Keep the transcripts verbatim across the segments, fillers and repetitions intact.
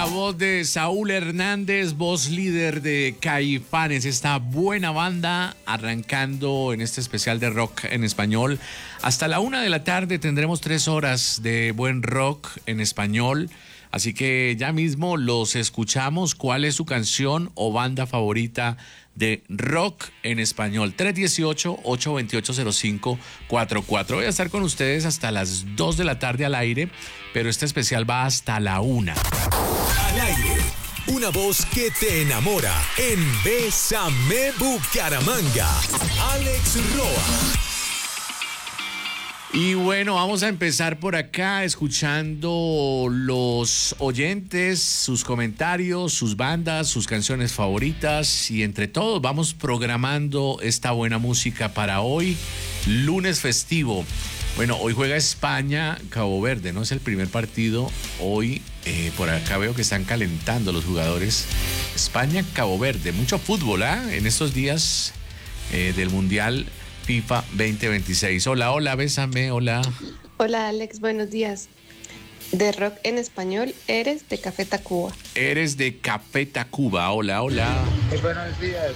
La voz de Saúl Hernández, voz líder de Caifanes, esta buena banda arrancando en este especial de rock en español. Hasta la una de la tarde tendremos tres horas de buen rock en español. Así que ya mismo los escuchamos. ¿Cuál es su canción o banda favorita de rock en español? tres uno ocho, ocho dos ocho, cero cinco cuatro cuatro. Voy a estar con ustedes hasta las dos de la tarde al aire, pero este especial va hasta la una. Al aire, una voz que te enamora en Bésame Bucaramanga. Alex Roa. Y bueno, vamos a empezar por acá escuchando los oyentes, sus comentarios, sus bandas, sus canciones favoritas y entre todos vamos programando esta buena música para hoy, lunes festivo. Bueno, hoy juega España, Cabo Verde, ¿no? Es el primer partido. Hoy eh, por acá veo que están calentando los jugadores. España, Cabo Verde, mucho fútbol, ¿ah? ¿eh? En estos días eh, del Mundial FIFA veinte veintiséis. Hola, hola, bésame, hola. Hola, Alex, buenos días. De rock en español, Eres de Café Tacuba. Eres de Café Tacuba, hola, hola. Muy buenos días,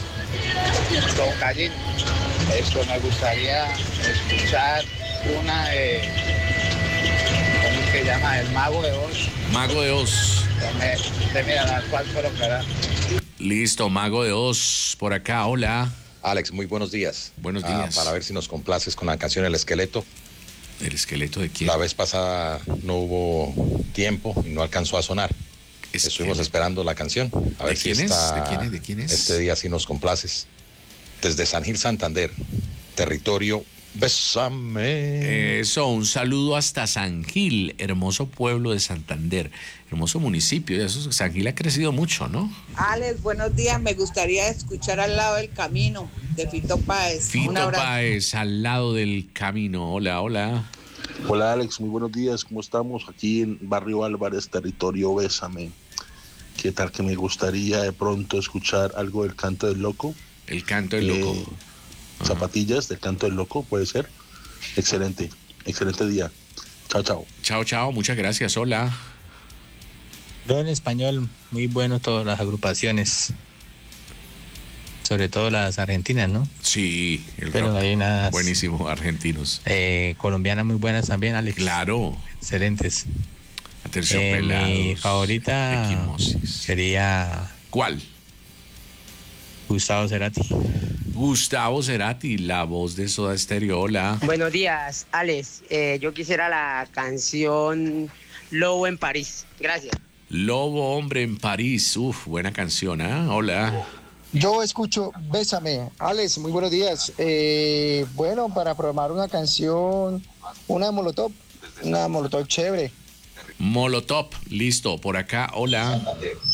don Callín. Esto me gustaría escuchar una de, ¿cómo es que se llama? El Mago de Oz. Mago de Oz. De, de mira, la cual colocará. Listo, Mago de Oz, por acá, hola. Alex, muy buenos días. Buenos días. Ah, para ver si nos complaces con la canción El Esqueleto. ¿El esqueleto de quién? La vez pasada no hubo tiempo y no alcanzó a sonar. Es Estuvimos que... esperando la canción. A ver ¿De si quién esta, es? ¿De quién es? ¿De quién es? Este día sí nos complaces. Desde San Gil, Santander, territorio Bésame. Eso, un saludo hasta San Gil, hermoso pueblo de Santander, hermoso municipio. Eso, San Gil ha crecido mucho, ¿no? Alex, buenos días. Me gustaría escuchar Al lado del camino de Fito Páez. Fito Páez, Al lado del camino. Hola, hola. Hola Alex, muy buenos días. ¿Cómo estamos? Aquí en Barrio Álvarez, territorio Bésame. ¿Qué tal que me gustaría de pronto escuchar algo del Canto del Loco? El Canto del eh, Loco. Zapatillas del Canto del Loco, puede ser. Excelente, excelente día. Chao, chao. Chao, chao, muchas gracias, hola. Yo en español, muy bueno todas las agrupaciones. Sobre todo las argentinas, ¿no? Sí, el pero rock. Hay unas... Buenísimo, argentinos. Eh, colombianas muy buenas también, Alex. Claro. Excelentes. Aterciopelados. Eh, mi favorita Equimosis. Sería... ¿Cuál? Gustavo Cerati. Gustavo Cerati, la voz de Soda Stereo. Hola. Buenos días, Alex. Eh, yo quisiera la canción Lobo en París. Gracias. Lobo Hombre en París. Uf, buena canción, ¿eh? Hola. Yo escucho Bésame. Alex, muy buenos días. Eh, bueno, para programar una canción, una de Molotov, una de Molotov chévere. Molotov, listo, por acá, hola.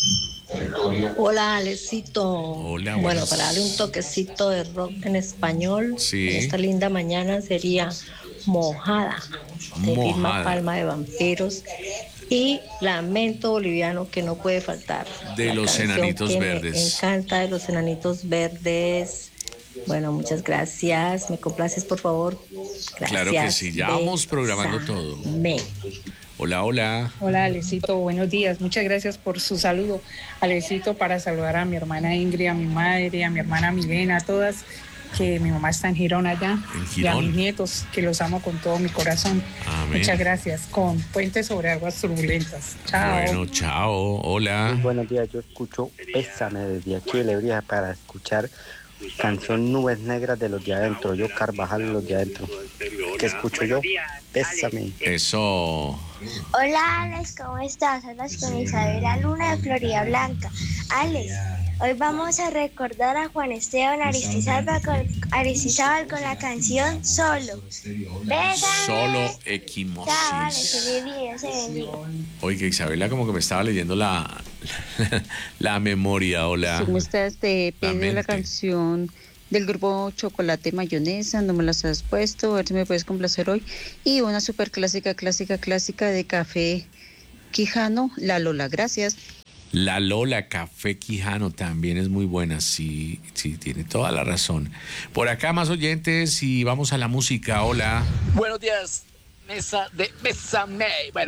Hola, Alecito. Hola, bueno, buenas. para darle un toquecito de rock en español, sí. En esta linda mañana sería Mojada, de Mojada. Vilma Palma de Vampiros, y Lamento Boliviano, que no puede faltar. De La los canción Enanitos que Verdes. Me encanta, de los Enanitos Verdes. Bueno, muchas gracias. ¿Me complaces, por favor? Gracias. Claro que sí, ya vamos programando todo. Me. Hola, hola. Hola, Alecito, buenos días. Muchas gracias por su saludo. Alecito, para saludar a mi hermana Ingrid, a mi madre, a mi hermana Milena, a todas, que mi mamá está en Girón allá. ¿En y a Girón? mis nietos, que los amo con todo mi corazón. Amén. Muchas gracias. Con Puentes sobre Aguas Turbulentas. Chao. Bueno, chao, hola. Muy buenos días, yo escucho Bésame desde aquí de Lebrija para escuchar canción Nubes Negras de los de adentro. Yo Carvajal de los de adentro. ¿Qué escucho yo? Bésame. Eso. Hola Alex, ¿cómo estás? Hablas con Isabela Luna de Florida Blanca. Alex, hoy vamos a recordar a Juan Esteban Aristizábal con, Aristizábal con la canción Solo. Bésame. Solo Equimosis. Chao, Alex, feliz día, se bendiga. Oiga, Isabela como que me estaba leyendo la, la memoria, hola. ¿Cómo estás? Te pedí la canción del grupo Chocolate Mayonesa, no me las has puesto, a ver si me puedes complacer hoy. Y una super clásica, clásica, clásica de Café Quijano, La Lola, gracias. La Lola, Café Quijano, también es muy buena, sí, sí, tiene toda la razón. Por acá más oyentes y vamos a la música, hola. Buenos días, mesa de Bésame. Bueno,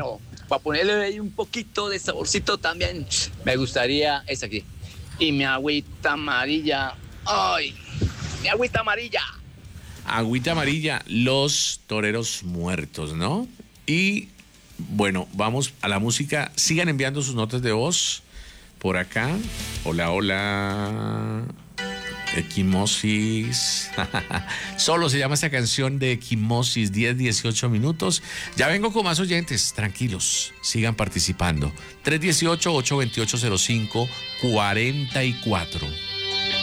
para ponerle ahí un poquito de saborcito también, me gustaría esa aquí. Y mi agüita amarilla, ¡ay! Mi agüita amarilla. Agüita amarilla, Los Toreros Muertos, ¿no? Y bueno, vamos a la música. Sigan enviando sus notas de voz por acá. Hola, hola. Equimosis. Solo se llama esta canción de Equimosis, diez, dieciocho minutos. Ya vengo con más oyentes, tranquilos, sigan participando. tres uno ocho, ocho dos ocho, cero cinco cuatro cuatro.